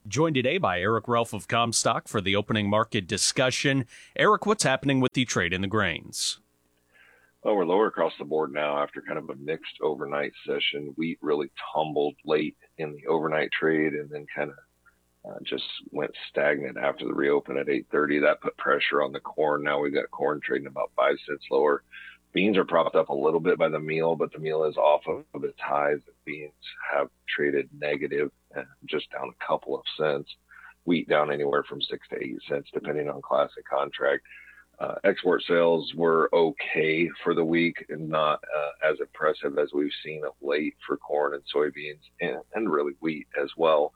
Joined today by Eric Ralph of Comstock for the opening market discussion. Eric, what's happening with the trade in the grains? Well, we're lower across the board now after kind of a mixed overnight session. Wheat really tumbled late in the overnight trade and then kind of just went stagnant after the reopen at 8:30. That put pressure on the corn. Now we've got corn trading about 5 cents lower. Beans are propped up a little bit by the meal, but the meal is off of its highs. Beans have traded negative, just down a couple of cents. Wheat down anywhere from 6 to 8 cents, depending on class and contract. Export sales were okay for the week and not as impressive as we've seen of late for corn and soybeans and really wheat as well.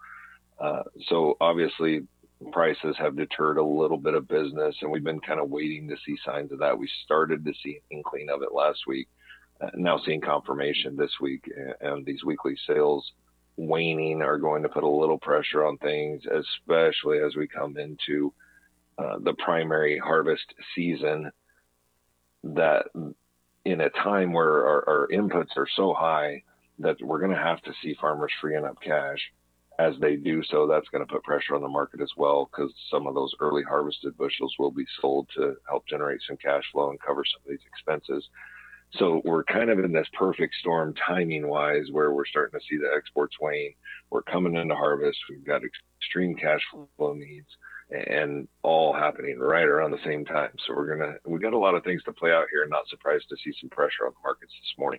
So obviously prices have deterred a little bit of business, and we've been kind of waiting to see signs of that. We started to see an inkling of it last week, now seeing confirmation this week, and these weekly sales waning are going to put a little pressure on things, especially as we come into the primary harvest season, that in a time where our inputs are so high that we're going to have to see farmers freeing up cash. As they do so, that's going to put pressure on the market as well, because some of those early harvested bushels will be sold to help generate some cash flow and cover some of these expenses. So we're kind of in this perfect storm timing wise, where we're starting to see the exports wane. We're coming into harvest. We've got extreme cash flow needs, and all happening right around the same time. So we got a lot of things to play out here, and not surprised to see some pressure on the markets this morning.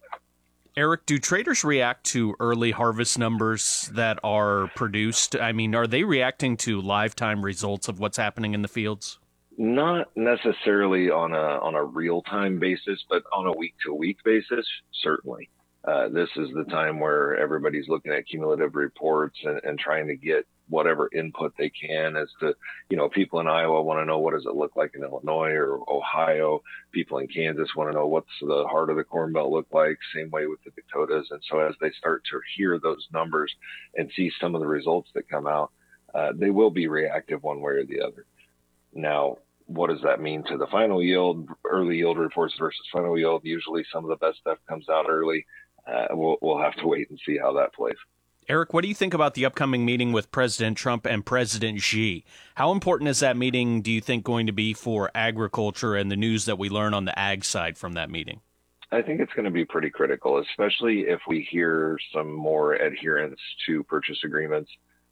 Eric, do traders react to early harvest numbers that are produced? I mean, are they reacting to lifetime results of what's happening in the fields? Not necessarily on a real-time basis, but on a week-to-week basis, certainly. This is the time where everybody's looking at cumulative reports and trying to get whatever input they can as to, people in Iowa want to know what does it look like in Illinois or Ohio. People in Kansas want to know what's the heart of the Corn Belt look like, same way with the Dakotas. And so as they start to hear those numbers and see some of the results that come out, they will be reactive one way or the other. Now, what does that mean to the final yield? Early yield reports versus final yield. Usually some of the best stuff comes out early. We'll have to wait and see how that plays. Eric, what do you think about the upcoming meeting with President Trump and President Xi? How important is that meeting, do you think, going to be for agriculture and the news that we learn on the ag side from that meeting? I think it's going to be pretty critical, especially if we hear some more adherence to purchase agreements.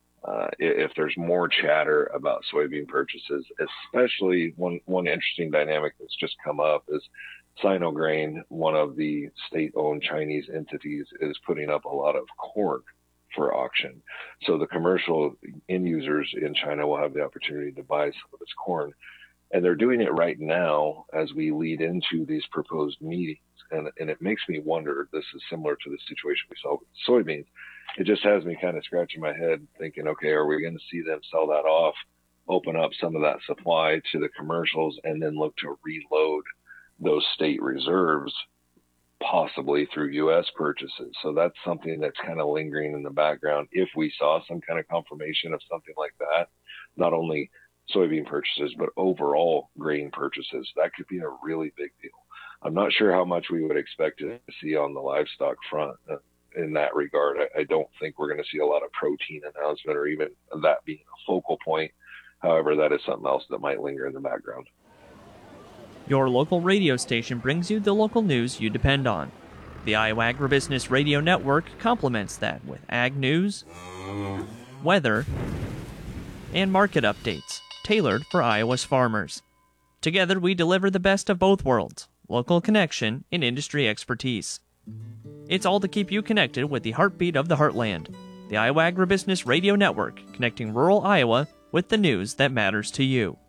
If there's more chatter about soybean purchases, especially one interesting dynamic that's just come up is Sinograin, one of the state-owned Chinese entities, is putting up a lot of corn for auction. So the commercial end users in China will have the opportunity to buy some of this corn. And they're doing it right now as we lead into these proposed meetings. And it makes me wonder, this is similar to the situation we saw with soybeans. It just has me kind of scratching my head thinking, okay, are we going to see them sell that off, open up some of that supply to the commercials, and then look to reload those state reserves, possibly through U.S. purchases? So that's something that's kind of lingering in the background. If we saw some kind of confirmation of something like that, not only soybean purchases, but overall grain purchases, that could be a really big deal. I'm not sure how much we would expect to see on the livestock front in that regard. I don't think we're going to see a lot of protein announcement or even that being a focal point. However, that is something else that might linger in the background. Your local radio station brings you the local news you depend on. The Iowa Agribusiness Radio Network complements that with ag news, weather, and market updates tailored for Iowa's farmers. Together, we deliver the best of both worlds, local connection and industry expertise. It's all to keep you connected with the heartbeat of the heartland. The Iowa Agribusiness Radio Network, connecting rural Iowa with the news that matters to you.